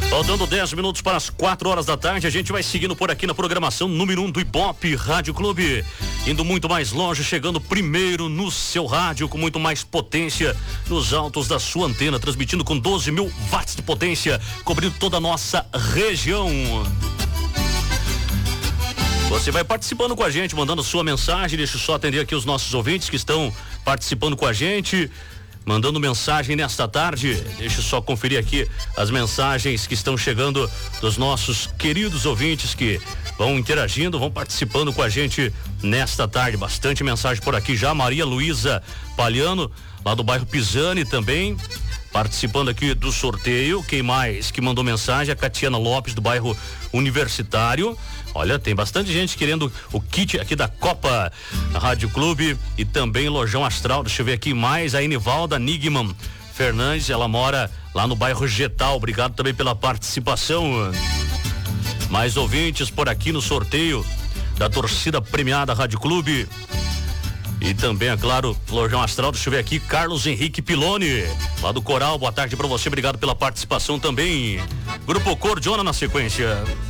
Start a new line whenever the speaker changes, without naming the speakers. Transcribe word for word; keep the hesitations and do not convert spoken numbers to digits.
Faltando dez minutos para as quatro horas da tarde, a gente vai seguindo por aqui na programação número um do Ibope Rádio Clube. Indo muito mais longe, chegando primeiro no seu rádio, com muito mais potência nos altos da sua antena, transmitindo com doze mil watts de potência, cobrindo toda a nossa região. Você vai participando com a gente, mandando sua mensagem. Deixa eu só atender aqui os nossos ouvintes que estão participando com a gente, mandando mensagem nesta tarde. Deixa eu só conferir aqui as mensagens que estão chegando dos nossos queridos ouvintes que vão interagindo, vão participando com a gente nesta tarde. Bastante mensagem por aqui já. Maria Luísa Palhano, lá do bairro Pisani também, participando aqui do sorteio. Quem mais que mandou mensagem? A Catiana Lopes, do bairro Universitário. Olha, tem bastante gente querendo o kit aqui da Copa Rádio Clube e também Lojão Astral. Deixa eu ver aqui mais. A Enivalda Nigman Fernandes, ela mora lá no bairro Getal. Obrigado também pela participação. Mais ouvintes por aqui no sorteio da torcida premiada Rádio Clube. E também, é claro, Lojão Astral. Deixa eu ver aqui, Carlos Henrique Piloni, lá do Coral. Boa tarde pra você, obrigado pela participação também. Grupo Cordiona na sequência.